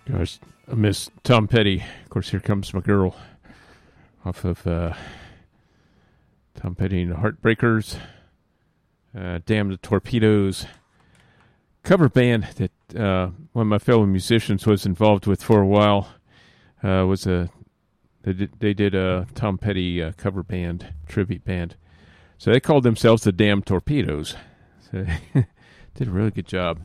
Gosh, I miss Tom Petty. Of course, Here Comes My Girl off of Tom Petty and the Heartbreakers. Damn the Torpedoes. Cover band that one of my fellow musicians was involved with for a while. They did a Tom Petty cover band, tribute band. So they called themselves the Damn Torpedoes. So did a really good job.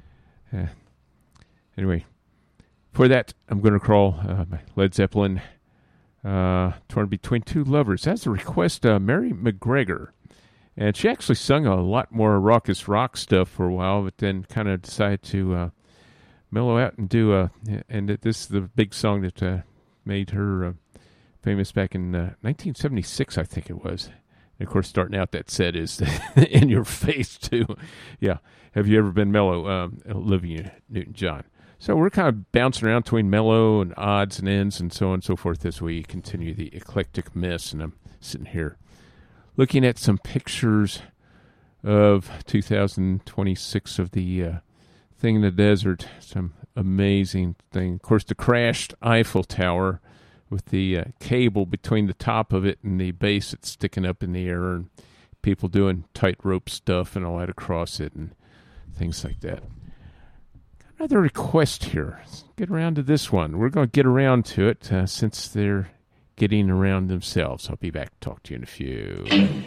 Anyway, for that, I'm going to crawl Led Zeppelin, Torn Between Two Lovers. That's a request, Mary McGregor. And she actually sung a lot more raucous rock stuff for a while, but then kind of decided to mellow out and do and this is the big song that made her famous back in 1976, I think it was. And of course, starting out that set is In Your Face, too. Yeah. Have you ever been mellow? Olivia Newton-John. So we're kind of bouncing around between mellow and odds and ends and so on and so forth as we continue the eclectic mess. And I'm sitting here looking at some pictures of 2026 of the thing in the desert. Some amazing thing. Of course, the crashed Eiffel Tower with the cable between the top of it and the base that's sticking up in the air, and people doing tightrope stuff and all that across it and things like that. Got another request here. Let's get around to this one. We're going to get around to it since they're getting around themselves. I'll be back to talk to you in a few.